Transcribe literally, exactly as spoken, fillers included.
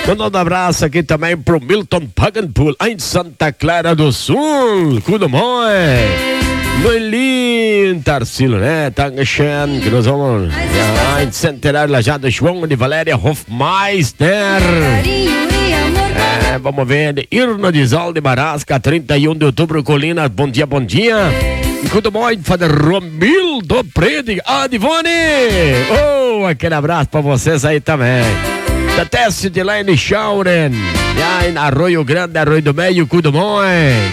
Mandando um abraço aqui também pro Milton Paganpool, em Santa Clara do Sul. Tudo bom, é? Noelin Tarsilo, né? Tangashan, que nós vamos lá em Centenário Lajado, João de Valéria Hofmeister. É, vamos ver, Irna de Zal de Marasca, trinta e um de outubro, Colinas, bom dia, bom dia. Tudo bom, Fader Romildo Predig, ah, Divone. Oh, aquele abraço pra vocês aí também. Da Teste de Laine Schauren, já em Arroio Grande, Arroio do Meio, tudo bom, hein?